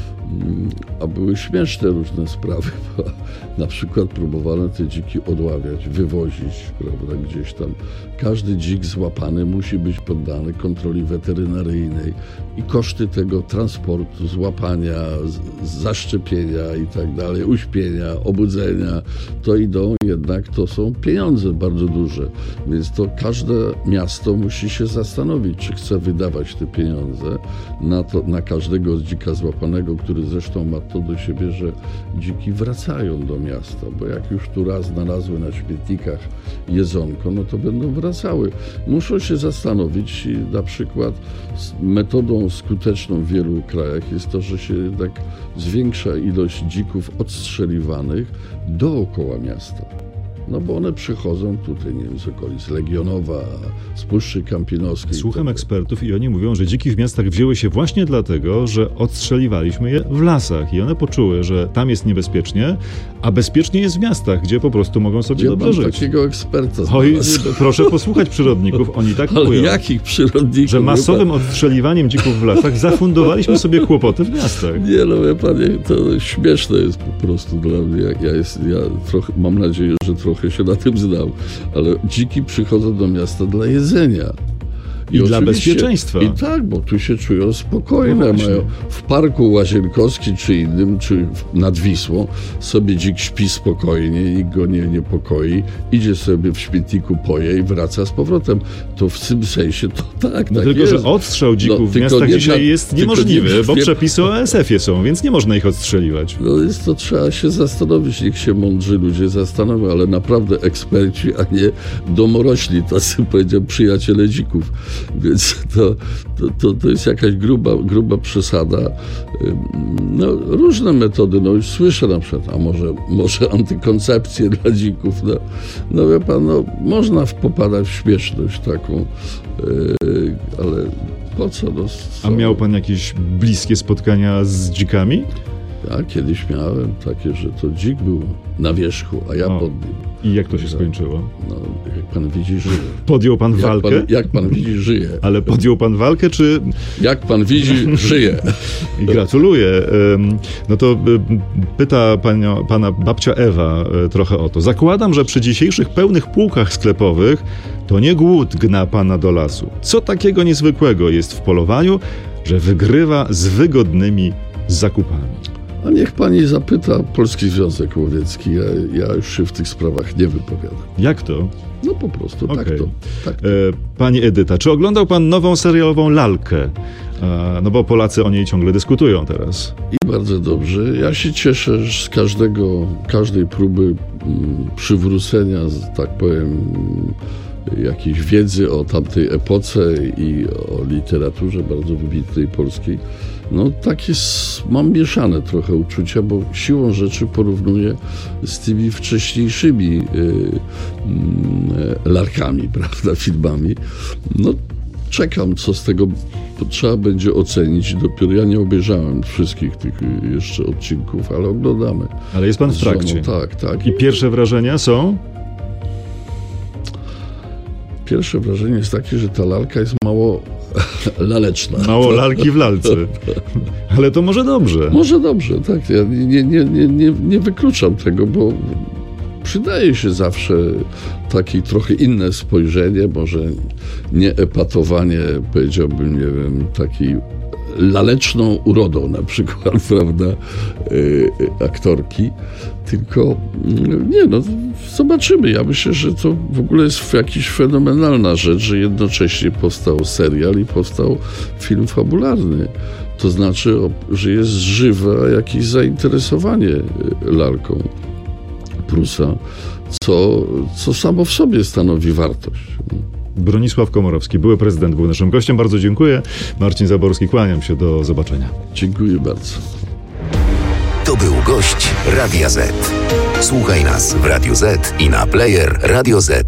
A były śmieszne różne sprawy, bo na przykład próbowano te dziki odławiać, wywozić, prawda, gdzieś tam. Każdy dzik złapany musi być poddany kontroli weterynaryjnej i koszty tego transportu, złapania, zaszczepienia i tak dalej, uśpienia, obudzenia, to idą jednak, to są pieniądze bardzo duże. Więc to każde miasto musi się zastanowić, czy chce wydawać te pieniądze na, to, na każdego dzika złapanego, który zresztą ma to do siebie, że dziki wracają do miasta, bo jak już tu raz znalazły na śmietnikach jedzonko, no to będą wracały. Muszą się zastanowić i na przykład metodą skuteczną w wielu krajach jest to, że się jednak zwiększa ilość dzików odstrzeliwanych dookoła miasta. No bo one przychodzą tutaj, nie wiem, z okolic Legionowa, z Puszczy Kampinoskiej. Słucham ekspertów i oni mówią, że dziki w miastach wzięły się właśnie dlatego, że odstrzeliwaliśmy je w lasach i one poczuły, że tam jest niebezpiecznie, a bezpiecznie jest w miastach, gdzie po prostu mogą sobie Gdzie dobrze pan żyć. takiego eksperta Oj, proszę posłuchać przyrodników, oni tak Ale mówią, jakich przyrodników? że masowym odstrzeliwaniem dzików w lasach zafundowaliśmy sobie kłopoty w miastach. Nie no, wie panie, to śmieszne jest po prostu dla mnie. Ja, ja, jest, ja trochę, mam nadzieję, że trochę się na tym znam, ale dziki przychodzą do miasta dla jedzenia. I, I dla bezpieczeństwa. I tak, bo tu się czują spokojne. No mają w parku Łazienkowskim czy innym, czy nad Wisłą sobie dzik śpi spokojnie, nikt go nie niepokoi, idzie sobie w śmietniku, poje i wraca z powrotem. To w tym sensie to tak, no tak tylko, jest. że odstrzał dzików no, w miastach nie dzisiaj na, jest niemożliwy, nie, bo nie, przepisy o A S F ie są, więc nie można ich odstrzeliwać. No jest to, trzeba się zastanowić, niech się mądrzy ludzie zastanowią, ale naprawdę eksperci, a nie domorośli, tacy powiedziałem przyjaciele dzików. Więc to, to, to, to jest jakaś gruba, gruba przesada. No, różne metody, no już słyszę na przykład, a może, może antykoncepcję dla dzików. No, no wie pan, no, można popadać w śmieszność taką, yy, ale po co? No, co? A miał pan jakieś bliskie spotkania z dzikami? Ja kiedyś miałem takie, że to dzik był na wierzchu, a ja o. pod nim. I jak to się skończyło? No, jak pan widzi, żyje. Podjął pan jak walkę? Pan, jak pan widzi, żyje. Ale podjął pan walkę, czy... Jak pan widzi, żyje. I gratuluję. No to pyta pana, pana babcia Ewa trochę o to. Zakładam, że przy dzisiejszych pełnych półkach sklepowych to nie głód gna pana do lasu. Co takiego niezwykłego jest w polowaniu, że wygrywa z wygodnymi zakupami? A niech pani zapyta Polski Związek Łowiecki. Ja, ja już się w tych sprawach nie wypowiadam. Jak to? No po prostu, okay. tak to. Tak to. E, Pani Edyta, czy oglądał pan nową serialową Lalkę? E, no bo Polacy o niej ciągle dyskutują teraz. I bardzo dobrze. Ja się cieszę z każdego, każdej próby m, przywrócenia, tak powiem, jakiejś wiedzy o tamtej epoce i o literaturze bardzo wybitnej polskiej. No tak jest, mam mieszane trochę uczucia, bo siłą rzeczy porównuję z tymi wcześniejszymi y, y, larkami, prawda, filmami. No czekam, co z tego trzeba będzie ocenić. Dopiero ja nie obejrzałem wszystkich tych jeszcze odcinków, ale oglądamy. Ale jest pan w trakcie. Tak, tak. I pierwsze wrażenia są? pierwsze wrażenie jest takie, że ta lalka jest mało laleczna. Mało lalki w lalce. Ale to może dobrze. Może dobrze, tak. Ja nie, nie, nie, nie, nie wykluczam tego, bo przydaje się zawsze takie trochę inne spojrzenie, może nie epatowanie, powiedziałbym, nie wiem, takiej laleczną urodą na przykład, prawda, yy, aktorki, tylko nie no, zobaczymy. Ja myślę, że to w ogóle jest jakaś fenomenalna rzecz, że jednocześnie powstał serial i powstał film fabularny. To znaczy, że jest żywe jakieś zainteresowanie lalką Prusa, co, co samo w sobie stanowi wartość. Bronisław Komorowski, były prezydent, był naszym gościem. Bardzo dziękuję. Marcin Zaborski, kłaniam się. Do zobaczenia. Dziękuję bardzo. To był gość Radia Z. Słuchaj nas w Radio Z i na player radio zet